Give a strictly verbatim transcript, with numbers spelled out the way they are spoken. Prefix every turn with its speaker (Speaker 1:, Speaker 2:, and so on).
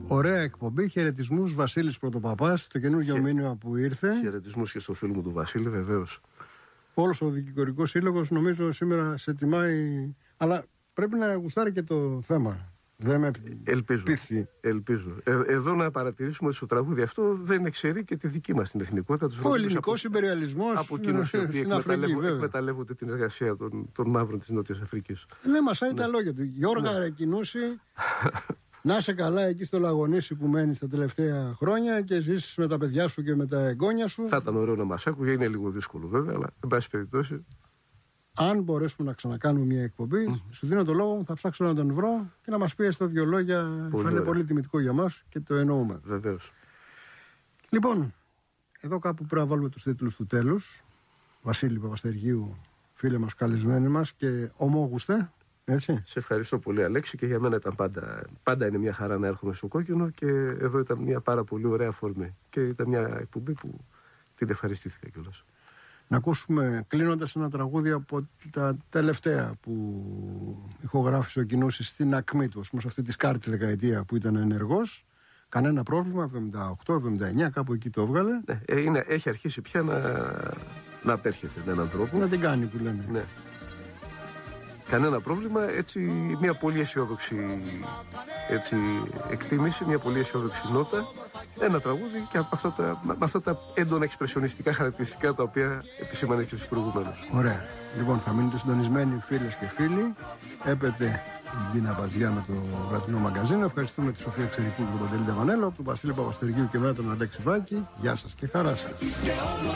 Speaker 1: Ωραία εκπομπή. Χαιρετισμούς, Βασίλης Πρωτοπαπάς, το καινούργιο Χε... μήνυμα που ήρθε.
Speaker 2: Χαιρετισμούς και στο φίλο μου του Βασίλη, βεβαίως.
Speaker 1: Όλος ο Δικηγορικός Σύλλογος νομίζω σήμερα σε τιμάει. Αλλά πρέπει να γουστάρει και το θέμα. Δεν με
Speaker 2: ελπίζω.
Speaker 1: πείθει.
Speaker 2: ελπίζω. Ε, εδώ να παρατηρήσουμε ότι στο τραγούδι αυτό δεν εξαιρεί και τη δική μας την εθνικότητα.
Speaker 1: Ο ελληνικός ιμπεριαλισμός
Speaker 2: από εκείνους οι οποίοι εκμεταλλεύονται την εργασία των, των μαύρων της Νότιας Αφρικής.
Speaker 1: Ναι, μασάει τα λόγια του. Γιώργα ναι. Ρεκινούση, να είσαι καλά εκεί στο Λαγονίσι που μένεις τα τελευταία χρόνια και ζήσεις με τα παιδιά σου και με τα εγγόνια σου.
Speaker 2: Θα ήταν ωραίο να μας άκουγε, είναι λίγο δύσκολο βέβαια, αλλά εν πάση περιπτώσει.
Speaker 1: Αν μπορέσουμε να ξανακάνουμε μια εκπομπή, mm. σου δίνω το λόγο, θα ψάξω να τον βρω και να μας πει έστω δύο λόγια. Πολύ θα είναι πολύ τιμητικό για μας και το εννοούμε.
Speaker 2: Βεβαίως.
Speaker 1: Λοιπόν, εδώ κάπου πρέπει να βάλουμε τους τίτλους του τέλους. Βασίλη Παπαστεργίου, φίλε μας, καλεσμένοι μας και ομόγουστε. Έτσι.
Speaker 2: Σε ευχαριστώ πολύ, Αλέξη, και για μένα ήταν πάντα, πάντα είναι μια χαρά να έρχομαι στο Κόκκινο και εδώ ήταν μια πάρα πολύ ωραία αφορμή. Και ήταν μια εκπομπή που την ευχαριστήθηκα κιόλας.
Speaker 1: Να ακούσουμε κλείνοντας ένα τραγούδι από τα τελευταία που ηχογράφησε ο Κινούσης στην ακμή του, σε αυτή τη σκάρτη δεκαετία που ήταν ενεργός. Κανένα πρόβλημα, εβδομήντα οκτώ εβδομήντα εννιά, κάπου εκεί το έβγαλε.
Speaker 2: Ναι, είναι, έχει αρχίσει πια να, να απέρχεται με έναν τρόπο.
Speaker 1: Να την κάνει που λένε.
Speaker 2: Ναι. Κανένα πρόβλημα, έτσι μια πολύ αισιόδοξη έτσι, εκτίμηση, μια πολύ αισιόδοξη νότα. Ένα τραγούδι και από αυτά τα, με αυτά τα έντονα εξπρεσιονιστικά χαρακτηριστικά τα οποία επισήμανε και προηγουμένως.
Speaker 1: Ωραία. Λοιπόν, θα μείνετε συντονισμένοι φίλες και φίλοι. Έπεται η Ντίνα Μπαζιά με το βραδινό μαγκαζίνο. Ευχαριστούμε τη Σοφία Ξερικού και τον Παντελή Ντεβανέλο, τον Βασίλη Παπαστεργίου και με τον Αλέξη Βάκη. Γεια σας και χαρά σας.